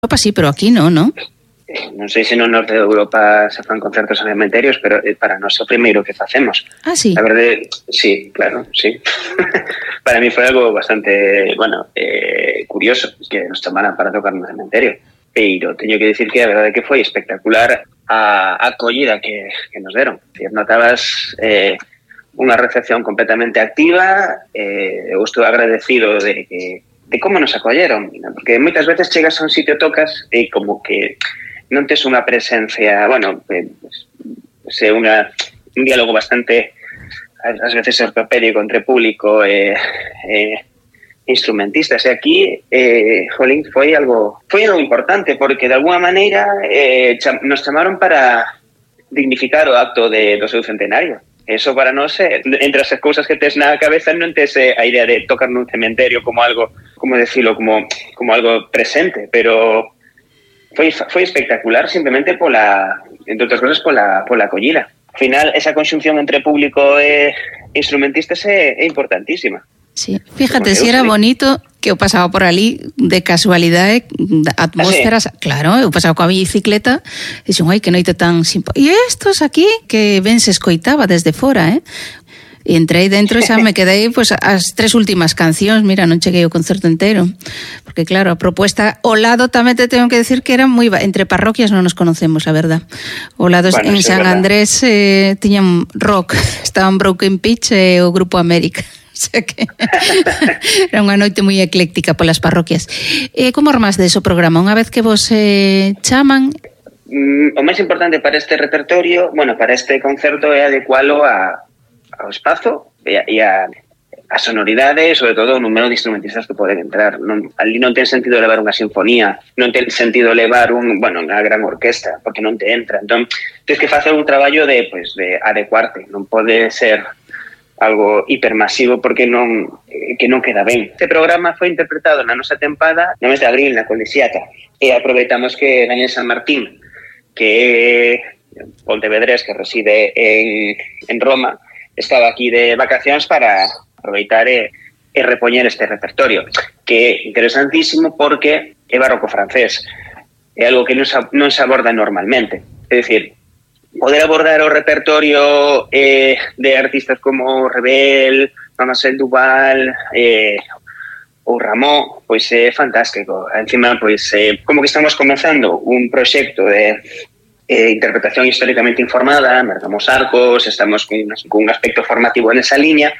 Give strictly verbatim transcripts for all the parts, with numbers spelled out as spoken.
Europa sí, pero aquí no, ¿no? Non sei se no norte de Europa se fan concertos en cementerios, pero para nós é o primeiro que facemos. Ah, sí? A verdade, sí, claro, sí. Para mí foi algo bastante, bueno, eh, curioso que nos chamaran para tocar no cementerio. Pero teño que decir que a verdade que foi espectacular a acollida que, que nos deron. Notabas eh, unha recepción completamente activa, eh, eu estou agradecido de que de como nos acolleron, porque moitas veces chegas a un sitio, tocas e como que non tes unha presencia, bueno, pues, pues, é unha, un diálogo bastante, ás veces ortopédico entre público e eh, eh, instrumentistas. E aquí, eh, jolín, foi algo foi algo importante, porque de alguna maneira eh, cham, nos chamaron para dignificar o acto de, do seu centenario. Eso para nós, eh, entre as cousas que tes na cabeza, non tes eh, a idea de tocar nun cementerio como algo, como decirlo, como, como algo presente, pero foi, foi espectacular simplemente pola, entre outras cosas, pola, pola acollida. Ao final, esa conxunción entre público e instrumentistas é, é importantísima. Sí, fíjate, si era bonito que eu pasaba por ali de casualidade, atmósferas, ah, sí. Claro, eu pasaba coa bicicleta e dixen, ai, que noite tan simpática. E estos aquí que ben se escoitaba desde fora, eh? E entrei dentro e xa me quedei pues, as tres últimas cancións, mira, non cheguei ao concerto inteiro, porque claro, a proposta ao lado tamén te tengo que decir que era moi, entre parroquias non nos conocemos, a verdad. O lado bueno, en San Andrés eh, tiñan rock, estaban Broken Pitch e o Grupo América. O sea que era unha noite moi ecléctica polas parroquias. E como armas de ese programa? Unha vez que vos eh, chaman... Mm, o máis importante para este repertorio, bueno, para este concerto é adecualo a ao espazo e a, e a, a sonoridade e, sobre todo, o número de instrumentistas que poden entrar. Non, ali non ten sentido levar unha sinfonía, non ten sentido levar un, bueno, unha gran orquesta, porque non te entra. Entón, tens que facer un traballo de, pues, de adecuarte. Non pode ser algo hipermasivo porque non que non queda ben. Este programa foi interpretado na nosa tempada no mes de abril, na Colisiata, e aproveitamos que Daniel San Martín, que é pontevedrés, que reside en, en Roma, estaba aquí de vacacións para aproveitar e, e repoñer este repertorio, que é interesantísimo porque é barroco francés. É algo que non se, non se aborda normalmente. É dicir, poder abordar o repertorio eh, de artistas como Rebel, Mademoiselle Duval, eh, ou Ramón, pois é fantástico. Encima, pois, eh, como que estamos comenzando un proxecto de Eh, interpretación históricamente informada, marcamos arcos, estamos con, con un aspecto formativo en esa línea,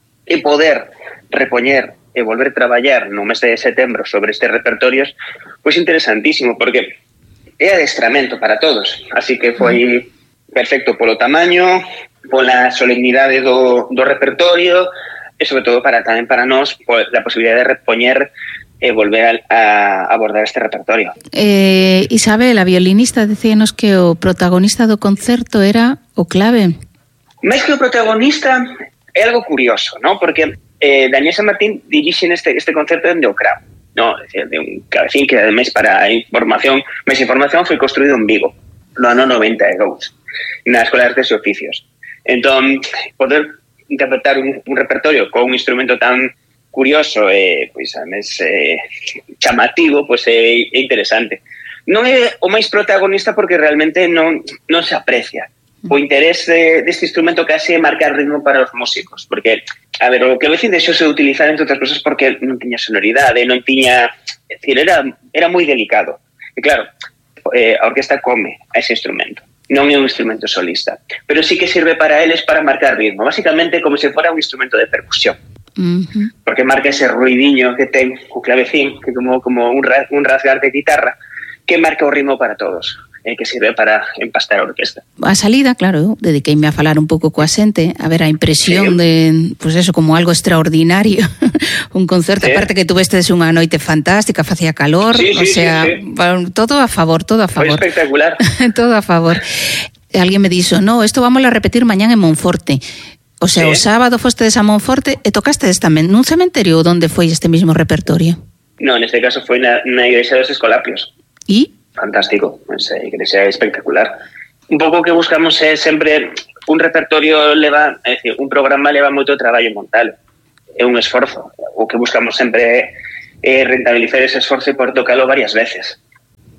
e poder repoñer e volver a traballar no mes de setembro sobre estes repertorios, pois interesantísimo, porque é adestramento para todos, así que foi perfecto polo tamaño, pola solemnidade do, do repertorio, e sobre todo para tamén para nós a posibilidade de repoñer e volver a, a abordar este repertorio. Eh, Isabel, a violinista, decíanos que o protagonista do concerto era o clave. Máis que o protagonista é algo curioso, ¿no? Porque eh, Daniel San Martín dirixe este, este concerto de o cravo, ¿no? Es decir, de un clavecín que ademais para a información, máis información foi construído en Vigo, no ano noventa e dous, na Escola de Artes e Oficios. Entón, poder interpretar un, un repertorio con un instrumento tan curioso e pois además eh, chamativo, pois é, é interesante. Non é o máis protagonista porque realmente non, non se aprecia. O interés de, deste instrumento case é marcar ritmo para os músicos, porque, a ver, o que vecin deixouse de utilizar entre outras cosas porque non tiña sonoridade, non tiña... É dicir, era, era moi delicado. E claro, eh, a orquesta come a ese instrumento. Non é un instrumento solista, pero sí que sirve para eles para marcar ritmo, básicamente como se fora un instrumento de percusión. Uh-huh. Porque marca ese ruidiño que ten o clavecín, que como, como un, ra, un rasgar de guitarra, que marca o ritmo para todos, e que sirve para empastar a orquesta. A salida, claro, dediqueime a falar un pouco coa xente, a ver a impresión sí. de, pues eso, como algo extraordinario, un concerto, sí. Aparte que tuvestes unha noite fantástica, facía calor, sí, sí, o sea, sí, sí. todo a favor, todo a favor. Foi espectacular. Todo a favor. E alguén me dixo, no, isto vamos a repetir mañán en Monforte. O sea, sí. O sábado fostedes a Monforte e tocastedes tamén nun cementerio onde foi este mismo repertorio? No, neste caso foi na, na igrexa dos Escolapios. E? Fantástico, esa igrexa é espectacular. Un pouco que buscamos é sempre un repertorio leva, é dicir, un programa leva moito traballo montalo. É un esforzo. O que buscamos sempre é rentabilizar ese esforzo e poder tocalo varias veces.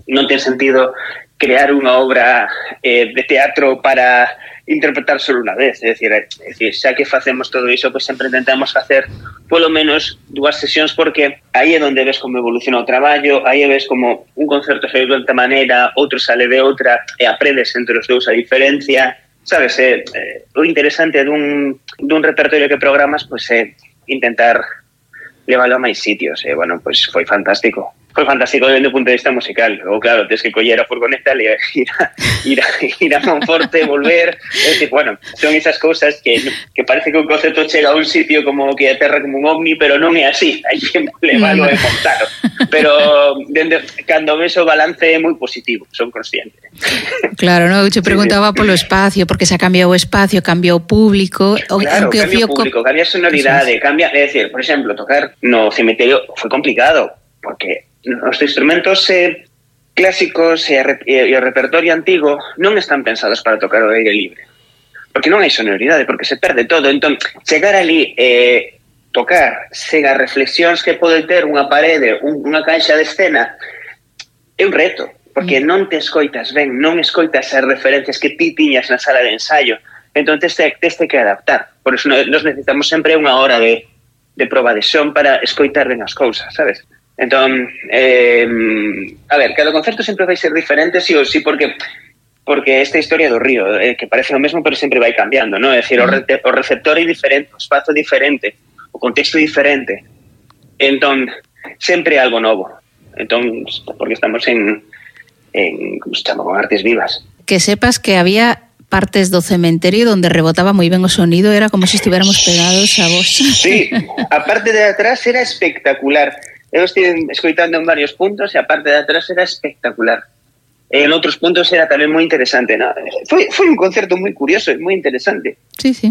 non ten sentido crear unha obra eh, de teatro para interpretar solo unha vez, é dicir, é dicir, xa que facemos todo iso, pois sempre intentamos facer polo menos dúas sesións, porque aí é onde ves como evoluciona o traballo, aí ves como un concerto sai de outra maneira, outro sale de outra, e aprendes entre os dous a diferencia, sabes, é, é, o interesante dun, dun repertorio que programas, pois é intentar leválo a máis sitios, e, bueno, pois foi fantástico. Foi fantástico desde o punto de vista musical. Ou, claro, tens que coller a furgoneta e ir a, ir a, ir a Monforte, volver. É dicir, bueno, son esas cousas que, que parece que un concepto chega a un sitio como que a terra como un ovni, pero non é así. Hai que leválo e montalo. Pero dende, cando ves o balance é moi positivo, son consciente. Claro, no, eu te preguntaba polo espacio, porque se ha cambiado o espacio, cambiou o público. Claro, cambia o público, cambia a sonoridade, cambia, é dicir, por exemplo, tocar no cemiterio foi complicado, porque os instrumentos eh, clásicos e, e, e o repertorio antigo non están pensados para tocar ao aire libre, porque non hai sonoridade, porque se perde todo. Entón, chegar ali e eh, tocar sen as reflexións que pode ter unha parede, un, unha caixa de escena, é un reto, porque non te escoitas ben, non escoitas as referencias que ti tiñas na sala de ensayo. Entón, tes que adaptar. Por eso nos necesitamos sempre unha hora de, de proba de son para escoitar ben as cousas, sabes? Entón, eh, a ver, cada concerto sempre vai ser diferente, sí ou sí, porque porque esta historia do río, eh, que parece o mesmo, pero sempre vai cambiando, ¿no? É dicir, o, re, o receptor é diferente, o espazo é diferente, o contexto é diferente. Entón, sempre é algo novo. Entón, porque estamos en, en como se chama, con artes vivas. Que sepas que había partes do cementerio donde rebotaba moi ben o sonido, era como se si estuviéramos pegados a vos. Sí, a parte de atrás era espectacular. Eu estive escoitando en varios puntos e a parte de atrás era espectacular. E en outros puntos era tamén moi interesante, ¿no? Foi, foi un concerto moi curioso e moi interesante. Sí, sí.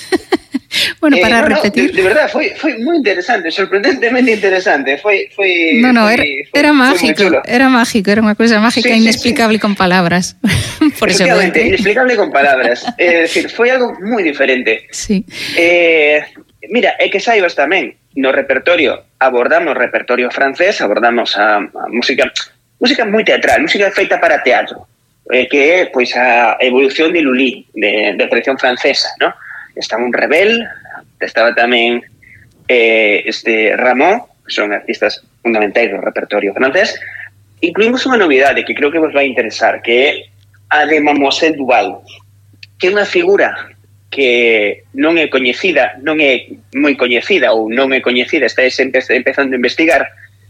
Bueno, para eh, no, repetir... No, de, de verdad, foi, foi moi interesante, sorprendentemente interesante. Foi, foi, no, no, foi, era, foi, era mágico, era mágico, era unha cousa mágica, sí, inexplicable sí, sí. Con palabras. Por efectivamente, eso inexplicable con palabras. É dicir, foi algo moi diferente. Sí. Eh, mira, é que saibas tamén, no repertorio abordamos repertorio francés, abordamos a, a música música moi teatral, música feita para teatro, eh, que é pois a evolución de Lully, de, de tradición francesa, ¿no? Estaba un Rebel, estaba tamén eh, este Ramón, que son artistas fundamentais do repertorio francés. Incluímos unha novidade que creo que vos vai interesar, que é a de Mademoiselle Duval, que é unha figura que non é coñecida, non é moi coñecida ou non é coñecida, está sempre empezando a investigar.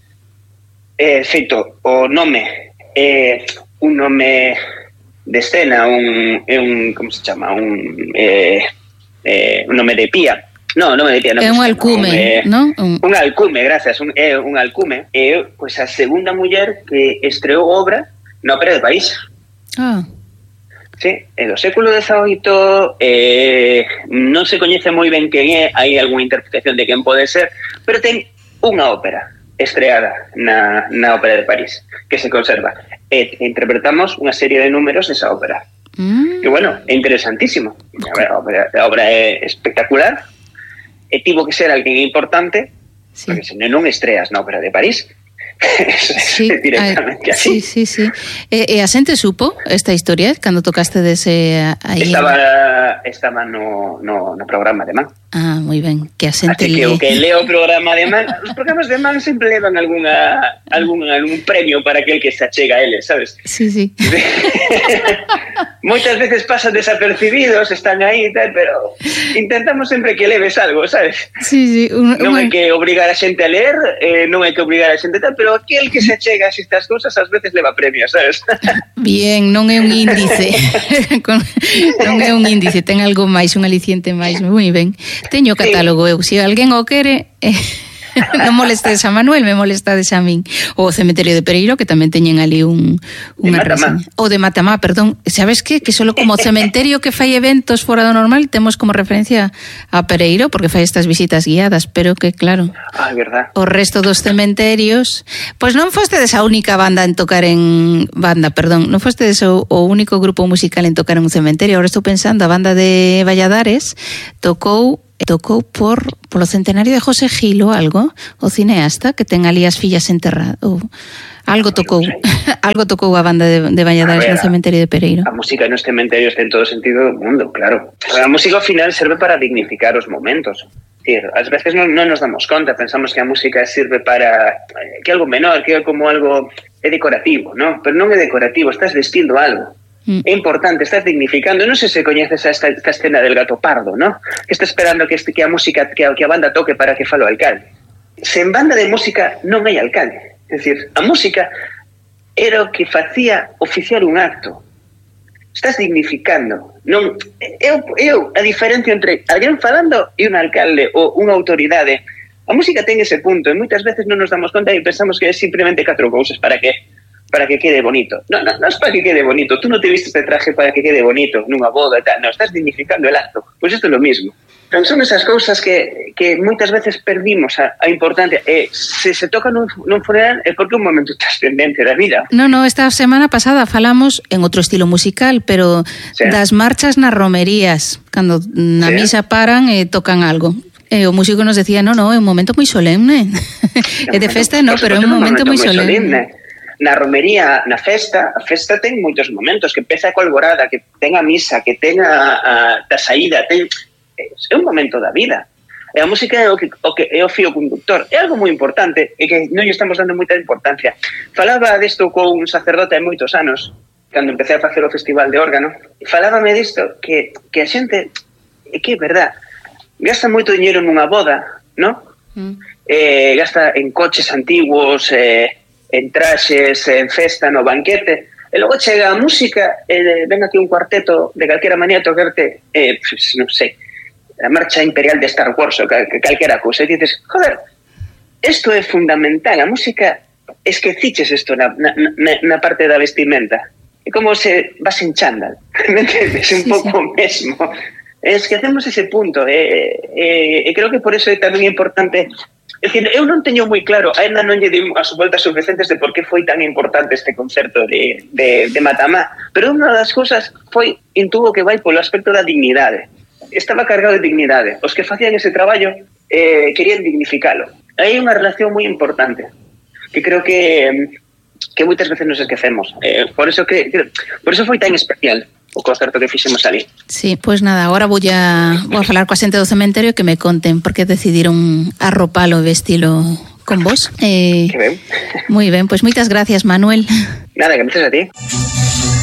Eh, feito, o nome é un nome de escena, un, é un, como se chama, un, eh, eh, un nome de pía. No, nome de pía, non. É un alcume, non? Un... un alcume, gracias, un, é un alcume. É pois a segunda muller que estreou obra na Ópera de París. Ah. Sí, é do século dezaoito, eh, non se coñece moi ben quen é, hai algunha interpretación de quen pode ser, pero ten unha ópera estreada na, na Ópera de París, que se conserva. E interpretamos unha serie de números desa ópera. Mm. E bueno, é interesantísimo. A ver, a obra, a obra é espectacular, e tivo que ser alguén importante, sí, porque senón non estreas na Ópera de París. Sí, directamente a, así. Sí, sí, sí. E, e a xente supo esta historia cando tocaste dese aí? Estaba estaba no, no, no programa de Man. Ah, moi ben, que a xente le... Así que o que leo o programa de Man, os programas de Man sempre levan algunha algún algún premio para aquel que se achega a eles, sabes? Sí, sí. Moitas veces pasan desapercibidos, están aí e tal, pero intentamos sempre que leves algo, sabes? Sí, sí. Un, non hai que obrigar a xente a ler, eh, non hai que obrigar a xente tal, pero aquel que se achega a estas cousas ás veces leva premios, sabes? Bien, non é un índice. Non é un índice, ten algo máis, un aliciente máis. Moi ben. Teño catálogo eu, se alguén o quere... Eh... Non molestes a Manuel, me molestades a min. O Cementerio de Pereiro, que tamén teñen ali un unha reseña. O de Matamá, perdón. Sabes que? Que solo como cementerio que fai eventos fora do normal, temos como referencia a Pereiro, porque fai estas visitas guiadas, pero que claro. Ah, é verdad. O resto dos cementerios, pois non fostedes a única banda en tocar en banda, perdón, non fostedes o, o único grupo musical en tocar en un cementerio. Agora estou pensando, a banda de Valladares tocou tocou por polo centenario de José Gil ou algo, o cineasta, que ten ali as fillas enterradas. Algo tocou, algo tocou a banda de, de Valladares no cementerio de Pereiro. A música nos cementerios ten todo sentido do mundo, claro. A música ao final serve para dignificar os momentos. Decir, ás veces non, non nos damos conta, pensamos que a música sirve para que algo menor, que é como algo é decorativo, ¿no? Pero non é decorativo, estás vestindo algo. Mm. É importante, estás dignificando. Non sei se coñeces esta, esta escena del gato pardo, ¿no? Que está esperando que, este, que a música, que a, que a banda toque para que fale o alcalde. Se en banda de música non hai alcalde. É dicir, a música era o que facía oficiar un acto. Estás dignificando. Non, eu, eu, a diferencia entre alguén falando e un alcalde ou unha autoridade, a música ten ese punto e moitas veces non nos damos conta e pensamos que é simplemente catro cousas para que para que quede bonito. No, no, no es para que quede bonito. Tú no te vistes de traje para que quede bonito nunha boda e tal. No, estás dignificando el acto. Pois pues isto é lo mismo. Pero son esas cousas que, que moitas veces perdimos a, a importancia. Eh, se se toca nun, nun funeral é porque é un momento trascendente da vida. No, no, esta semana pasada falamos en outro estilo musical, pero sí, das marchas nas romerías, cando na sí, misa paran e tocan algo. E o músico nos decía, no, no, é un momento moi solemne. É de festa, no, pero é un momento moi solemne. Na romería, na festa, a festa ten moitos momentos, que empeza coa alborada, que ten a misa, que ten a, a, a saída, ten... é un momento da vida. E a música é o que, o que é o fío conductor. É algo moi importante e que non lle estamos dando moita importancia. Falaba desto con un sacerdote hai moitos anos, cando empecé a facer o festival de órgano, e falábame disto, que, que a xente, é que é verdad, gasta moito dinheiro nunha boda, non? Mm. Eh, gasta en coches antiguos, eh, en traxes, en festa, no banquete, e logo chega a música, e ven aquí un cuarteto de calquera manera a tocarte, eh, pues, non sei, a marcha imperial de Star Wars ou cal, calquera cousa, e dices, joder, isto é fundamental, a música, esqueciches isto na, na, na, na parte da vestimenta, é como se vas en chándal, me entendes? Un pouco sí, sí, mesmo, esquecemos ese punto, e eh, eh, creo que por eso é tamén importante. É dicir, eu non teño moi claro, ainda non lle dei as voltas suficientes de por que foi tan importante este concerto de, de, de Matamá, pero unha das cousas foi, intuvo que vai polo aspecto da dignidade. Estaba cargado de dignidade. Os que facían ese traballo eh, querían dignificalo. Hai unha relación moi importante, que creo que, que moitas veces nos esquecemos. Eh, por eso que por eso foi tan especial o concerto que fixemos ali. Sí, pois pues nada, agora vou a, vou a falar coa xente do cementerio que me conten por que decidiron arropalo e vestilo con vos. Eh, que ben. Moi ben, pois pues moitas gracias, Manuel. Nada, que moitas a ti.